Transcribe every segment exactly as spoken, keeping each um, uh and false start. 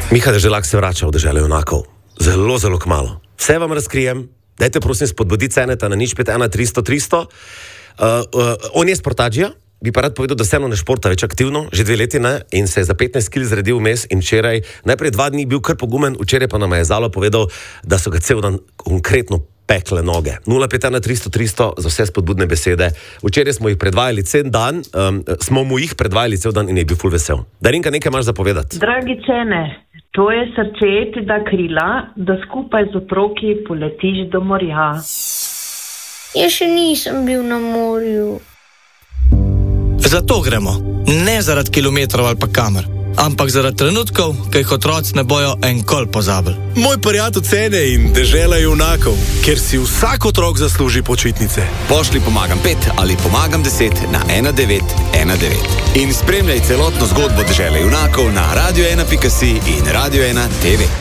Miha Deželak se vrača v deželo junakov. Zelo, zelo kmalu. Vse vam razkrijem. Dajte prosim spodbuditi ceneta na nič pet ena tristo tristo. Uh, uh, on je sportađija, bi pa rad povedal, da vseeno ne športa več aktivno, že dve leti ne, in se je za petnajst kil zredil vmes in včeraj, najprej dva dni bil kar pogumen, včeraj pa nam je Zalo povedal, da so ga cel dan konkretno pekle noge. nula pet ena tristo tristo za vse spodbudne besede. Včeraj smo jih predvajali cel dan, um, smo mu jih predvajali cel dan in je bil ful vesel. Darinka, nekaj imaš za povedati? Dragi cene, tvoje srce ti da krila, da skupaj z otroki poletiš do morja. Jaz še nisem bil na morju. Zato gremo. Ne zaradi kilometrov ali pa kamer, ampak zaradi trenutkov, ki jih otroci ne bojo enkoli pozabili. Moj prijatelj cene in dežela junakov, kjer si vsak otrok zasluži počitnice. Pošli pomagam pet ali pomagam deset na ena devet ena devet. In spremljaj celotno zgodbo dežele junakov na radio ena pika si in radio ena te ve.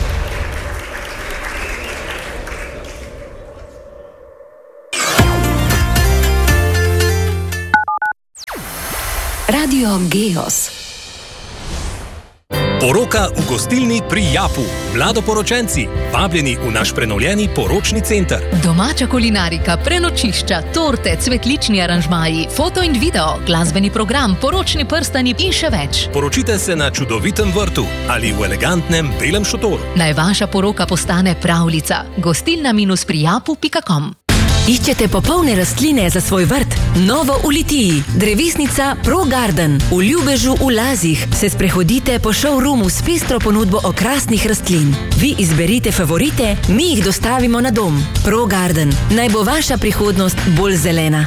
Radio Geos. Poroka v gostilni pri Japu. Mladoporočenci, vabljeni v naš prenovljeni poročni center. Domača kulinarika, prenočišča, torte, cvetlični aranžmaji, foto in video, glasbeni program, poročni prstani in še več. Poročite se na čudovitem vrtu ali v elegantnem belem šotoru. Naj vaša poroka postane pravljica. gostilna minus pri japu pika com. Iščete popolne rastline za svoj vrt? Novo v Litiji. Drevesnica Pro Garden. V Ljubežu v Lazih se sprehodite po showroomu s pestro ponudbo okrasnih rastlin. Vi izberite favorite, mi jih dostavimo na dom. Pro Garden. Naj bo vaša prihodnost bolj zelena.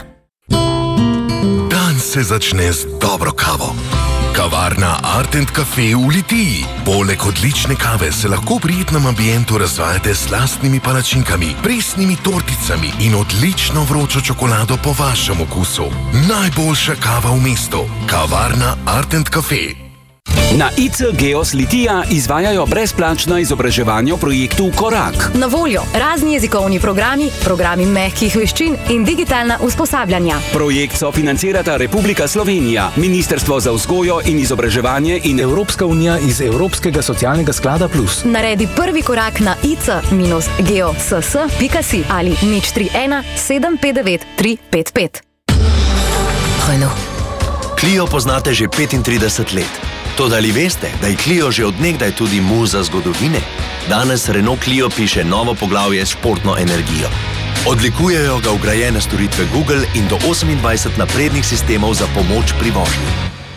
Dan se začne z dobro kavo. Kavarna Art and Cafe v Litiji. Poleg odlične kave se lahko v prijetnem ambientu razvajate s slastnimi palačinkami, presnimi torticami in odlično vročo čokolado po vašem okusu. Najboljša kava v mestu. Kavarna Art and Cafe. Na I C Geos Litija izvajajo brezplačno izobraževanje v projektu Korak. Na voljo razni jezikovni programi, programi mehkih veščin in digitalna usposabljanja. Projekt sofinancirata Republika Slovenija, Ministrstvo za vzgojo in izobraževanje in Evropska unija iz Evropskega socialnega sklada plus. Naredi prvi korak na i c geos pika si ali nič tri ena sedem pet devet tri pet pet. Renault. Clio poznate že petintrideset let. Toda ali veste, da je Clio že odnegdaj tudi muza zgodovine? Danes Renault Clio piše novo poglavje s športno energijo. Odlikujejo ga vgrajene storitve Google in do osemindvajset naprednih sistemov za pomoč pri vožnji.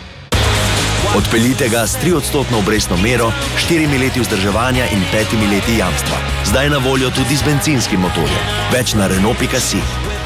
Odpeljite ga s triodstotno obrestno mero, štirimi leti vzdrževanja in petimi leti jamstva. Zdaj na voljo tudi z bencinskim motorjem. Več na Renault pika si.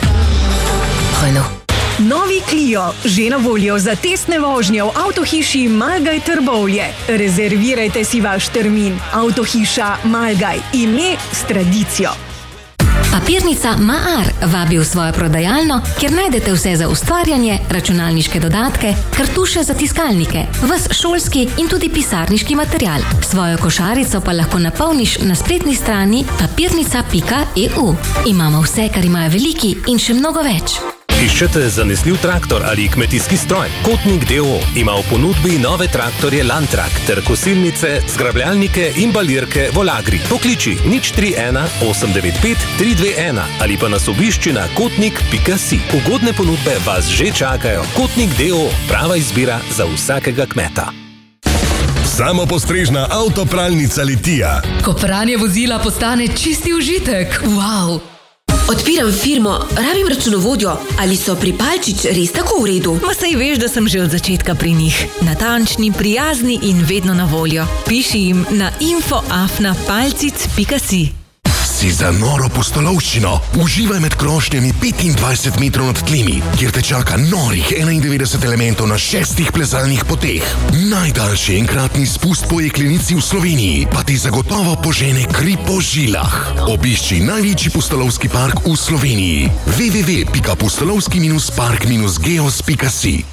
Renault. Novi Clio, že na voljo za testne vožnje v avtohiši Malgaj Trbovlje. Rezervirajte si vaš termin. Avtohiša Malgaj, ime s tradicijo. Papirnica Maar vabi v svojo prodajalno, kjer najdete vse za ustvarjanje, računalniške dodatke, kartuše za tiskalnike, ves šolski in tudi pisarniški material. Svojo košarico pa lahko napolniš na spletni strani papirnica pika e u. Imamo vse, kar imajo veliki in še mnogo več. Iščete zanesljiv traktor ali kmetijski stroj? Kotnik D O O ima v ponudbi nove traktorje Landtrak ter kosilnice, zgrabljalnike in balirke Volagri. Pokliči nič tri ena osem devet pet tri dve ena ali pa nas obišči na kotnik pika si. Ugodne ponudbe vas že čakajo. Kotnik D O O, prava izbira za vsakega kmeta. Samopostrežna avtopralnica Litija. Ko pranje vozila postane čisti užitek. Wow! Odpiram firmo, rabim računovodjo. Ali so pri Palčič res tako v redu? Ma saj veš, da sem že od začetka pri njih. Natančni, prijazni in vedno na voljo. Piši jim na info afna palcic pika si. Si za noro pustolovščino. Uživaj med krošnjami petindvajset metrov nad tlemi, kjer te čaka norih enaindevetdeset elementov na šestih plezalnih poteh. Najdaljši enkratni spust po jeklenici v Sloveniji pa ti zagotovo požene kri po žilah. Obišči največji pustolovski park v Sloveniji. w w w pika pustolovski park geos pika si.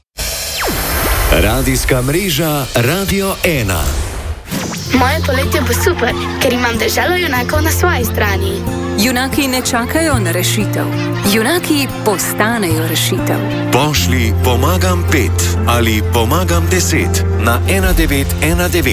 Radijska mreža Radio ena. Moje poletje bo super, ker imam deželo junakov na svoji strani. Junaki ne čakajo na rešitev. Junaki postanejo rešitev. Pošli pomagam pet ali pomagam deset na ena devet ena devet.